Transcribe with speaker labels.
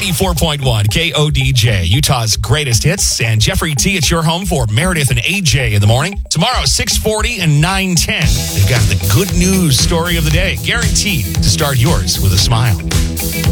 Speaker 1: 94.1 KODJ, Utah's greatest hits. And Jeffrey T, it's your home for Meredith and AJ in the morning. Tomorrow, 6:40 and 9:10. They've got the good news story of the day, guaranteed to start yours with a smile.